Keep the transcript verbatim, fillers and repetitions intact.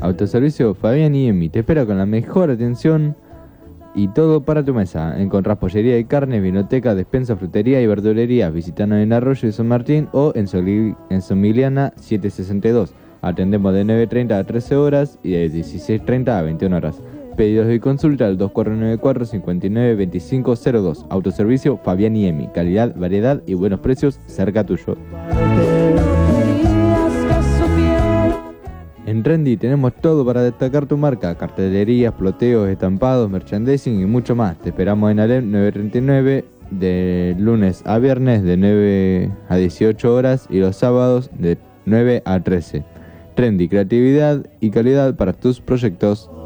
Autoservicio Fabián y Emi te espera con la mejor atención y todo para tu mesa. Encontrás pollería de carne, vinoteca, despensa, frutería y verdulería. Visitanos en Arroyo de San Martín o en, Soli- en Somiliana setecientos sesenta y dos. Atendemos de nueve treinta a trece horas y de dieciséis treinta a veintiuna horas. Pedidos y consulta al dos cuatro nueve cuatro, cinco nueve dos cinco cero dos. Autoservicio Fabián y Emi. Calidad, variedad y buenos precios cerca tuyo. En Trendy tenemos todo para destacar tu marca: cartelerías, ploteos, estampados, merchandising y mucho más. Te esperamos en Alem nueve treinta y nueve de lunes a viernes de nueve a dieciocho horas y los sábados de nueve a trece. Trendy, creatividad y calidad para tus proyectos.